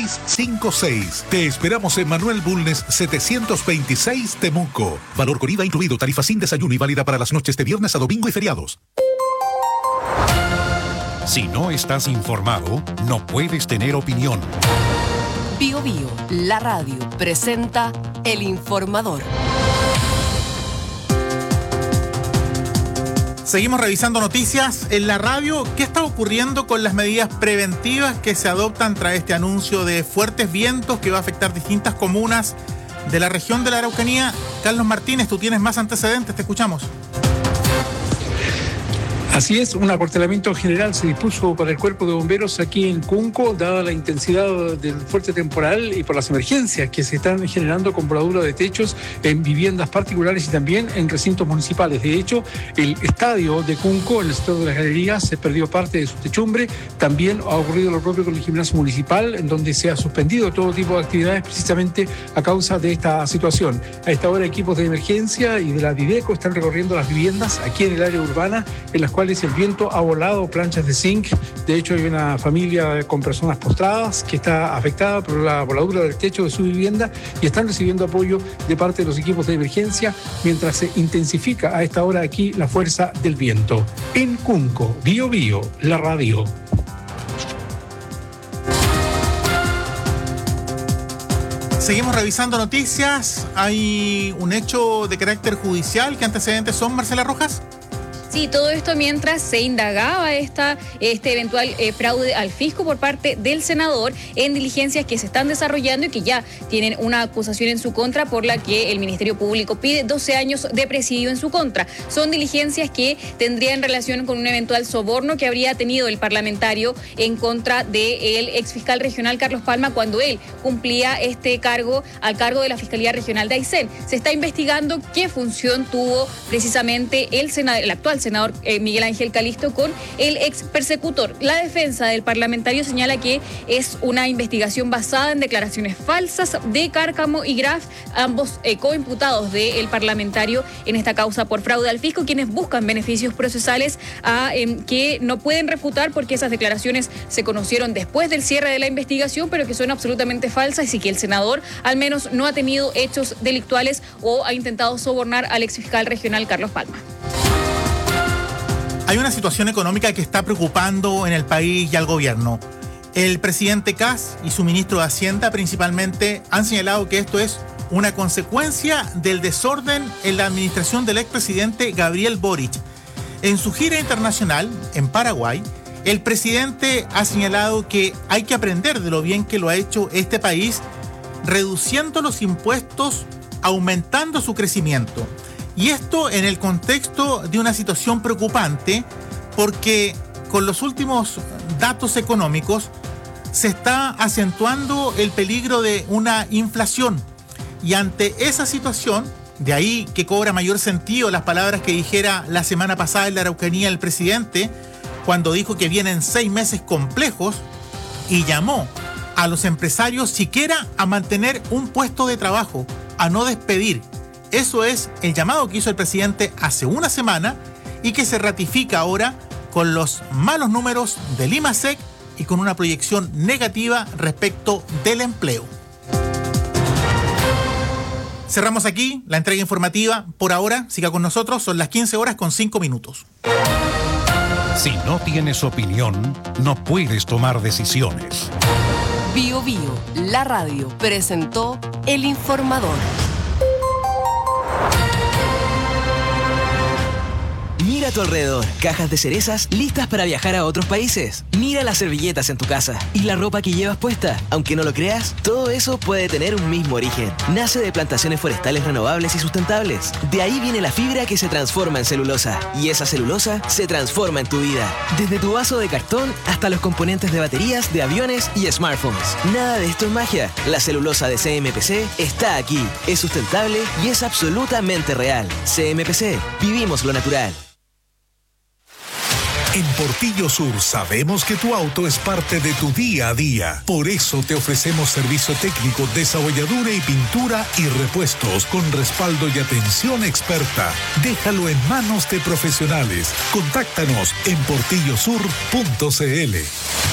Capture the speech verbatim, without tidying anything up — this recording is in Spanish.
seis cinco seis. Te esperamos en Manuel Bulnes setecientos veintiséis, Temuco. Valor con I V A incluido, tarifa sin desayuno y válida para las noches de viernes a domingo y feriados. Si no estás informado, no puedes tener opinión. Bio Bio, la radio, presenta El Informador. Seguimos revisando noticias en la radio. ¿Qué está ocurriendo con las medidas preventivas que se adoptan tras este anuncio de fuertes vientos que va a afectar distintas comunas de la región de la Araucanía? Carlos Martínez, tú tienes más antecedentes, te escuchamos. Así es, un acuartelamiento general se dispuso para el cuerpo de bomberos aquí en Cunco, dada la intensidad del fuerte temporal y por las emergencias que se están generando con voladura de techos en viviendas particulares y también en recintos municipales. De hecho, el estadio de Cunco, en el sector de las galerías, se perdió parte de su techumbre. También ha ocurrido lo propio con el gimnasio municipal, en donde se ha suspendido todo tipo de actividades precisamente a causa de esta situación. A esta hora, equipos de emergencia y de la Videco están recorriendo las viviendas aquí en el área urbana, en las cuales el viento ha volado planchas de zinc. De hecho, hay una familia con personas postradas que está afectada por la voladura del techo de su vivienda y están recibiendo apoyo de parte de los equipos de emergencia mientras se intensifica a esta hora aquí la fuerza del viento. En Cunco, Bio Bio, la radio. Seguimos revisando noticias. Hay un hecho de carácter judicial. ¿Qué antecedentes son, Marcela Rojas? Sí, todo esto mientras se indagaba esta, este eventual eh, fraude al fisco por parte del senador en diligencias que se están desarrollando y que ya tienen una acusación en su contra por la que el Ministerio Público pide doce años de presidio en su contra. Son diligencias que tendrían relación con un eventual soborno que habría tenido el parlamentario en contra del exfiscal regional Carlos Palma cuando él cumplía este cargo al cargo de la Fiscalía Regional de Aysén. Se está investigando qué función tuvo precisamente el senador, el actual senador eh, Miguel Ángel Calisto con el ex persecutor. La defensa del parlamentario señala que es una investigación basada en declaraciones falsas de Cárcamo y Graf, ambos eh, coimputados del parlamentario en esta causa por fraude al fisco, quienes buscan beneficios procesales a, eh, que no pueden refutar porque esas declaraciones se conocieron después del cierre de la investigación, pero que son absolutamente falsas y que el senador al menos no ha tenido hechos delictuales o ha intentado sobornar al exfiscal regional Carlos Palma. Hay una situación económica que está preocupando en el país y al gobierno. El presidente Kast y su ministro de Hacienda principalmente han señalado que esto es una consecuencia del desorden en la administración del expresidente Gabriel Boric. En su gira internacional en Paraguay, el presidente ha señalado que hay que aprender de lo bien que lo ha hecho este país, reduciendo los impuestos, aumentando su crecimiento. Y esto en el contexto de una situación preocupante porque con los últimos datos económicos se está acentuando el peligro de una inflación. Y ante esa situación, de ahí que cobra mayor sentido las palabras que dijera la semana pasada en la Araucanía el presidente, cuando dijo que vienen seis meses complejos y llamó a los empresarios siquiera a mantener un puesto de trabajo, a no despedir. Eso es el llamado que hizo el presidente hace una semana y que se ratifica ahora con los malos números del IMASEC y con una proyección negativa respecto del empleo. Cerramos aquí la entrega informativa. Por ahora, siga con nosotros, son las quince horas con cinco minutos. Si no tienes opinión, no puedes tomar decisiones. Bio Bio, la radio, presentó El Informador. Mira a tu alrededor, cajas de cerezas listas para viajar a otros países. Mira las servilletas en tu casa y la ropa que llevas puesta. Aunque no lo creas, todo eso puede tener un mismo origen. Nace de plantaciones forestales renovables y sustentables. De ahí viene la fibra que se transforma en celulosa. Y esa celulosa se transforma en tu vida. Desde tu vaso de cartón hasta los componentes de baterías, de aviones y smartphones. Nada de esto es magia. La celulosa de C M P C está aquí. Es sustentable y es absolutamente real. C M P C. Vivimos lo natural. En Portillo Sur sabemos que tu auto es parte de tu día a día. Por eso te ofrecemos servicio técnico, desabolladura y pintura y repuestos con respaldo y atención experta. Déjalo en manos de profesionales. Contáctanos en portillo sur punto c l.